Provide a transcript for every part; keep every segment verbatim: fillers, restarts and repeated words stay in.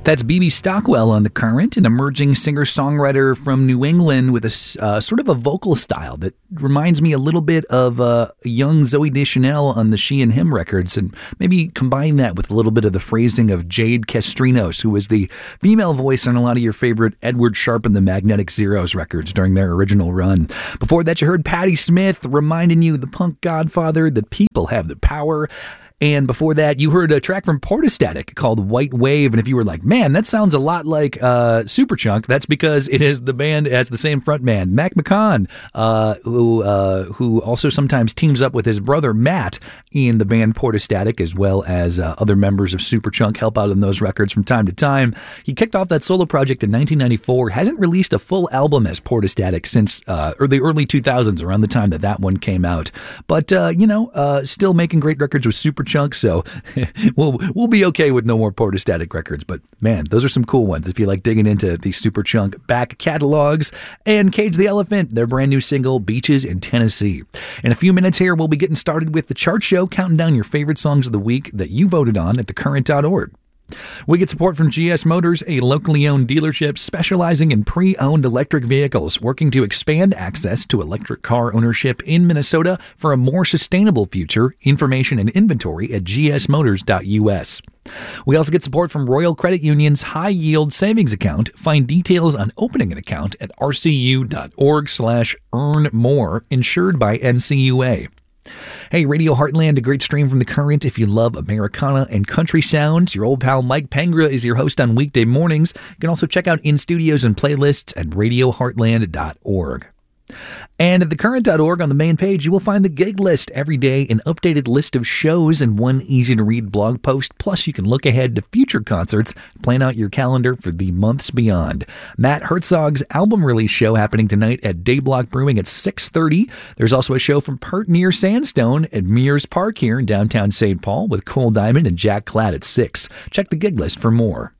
That's B B Stockwell on The Current, an emerging singer-songwriter from New England with a uh, sort of a vocal style that reminds me a little bit of uh, young Zooey Deschanel on the She and Him records, and maybe combine that with a little bit of the phrasing of Jade Castrinos, who was the female voice on a lot of your favorite Edward Sharpe and the Magnetic Zeros records during their original run. Before that, you heard Patti Smith reminding you, the punk godfather, that people have the power. And before that, you heard a track from Portastatic called White Wave. And if you were like, man, that sounds a lot like uh, Superchunk, that's because it is the band as the same frontman, Mac McCaughan, uh, who uh, who also sometimes teams up with his brother Matt in the band Portastatic, as well as uh, other members of Superchunk help out on those records from time to time. He kicked off that solo project in nineteen ninety-four, hasn't released a full album as Portastatic since uh, or the early two thousands, around the time that that one came out. But, uh, you know, uh, still making great records with Superchunk. So we'll we'll be okay with no more Portastatic records. But man, those are some cool ones if you like digging into the Superchunk back catalogs. And Cage the Elephant, their brand new single, Beaches in Tennessee. In a few minutes here, we'll be getting started with the chart show, counting down your favorite songs of the week that you voted on at the current dot org. We get support from G S Motors, a locally owned dealership specializing in pre-owned electric vehicles, working to expand access to electric car ownership in Minnesota for a more sustainable future. Information and inventory at g s motors dot u s. We also get support from Royal Credit Union's High Yield Savings Account. Find details on opening an account at r c u dot org slash earn more, insured by N C U A. Hey, Radio Heartland, a great stream from The Current if you love Americana and country sounds. Your old pal Mike Pengra is your host on weekday mornings. You can also check out In Studios and playlists at radio heartland dot org. And at the current dot org on the main page, you will find the gig list every day, an updated list of shows, and one easy-to-read blog post. Plus, you can look ahead to future concerts, plan out your calendar for the months beyond. Matt Herzog's album release show happening tonight at Dayblock Brewing at six thirty. There's also a show from Pert Near Sandstone at Mears Park here in downtown Saint Paul with Cole Diamond and Jack Cladd at six. Check the gig list for more.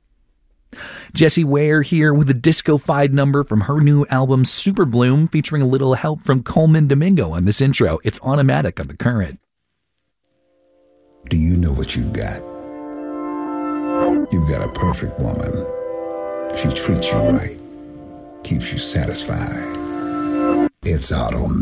Jessie Ware here with a disco-fied number from her new album Super Bloom, featuring a little help from Coleman Domingo on this intro. It's Automatic on The Current. Do you know what you've got? You've got a perfect woman. She treats you right, keeps you satisfied. It's Automatic.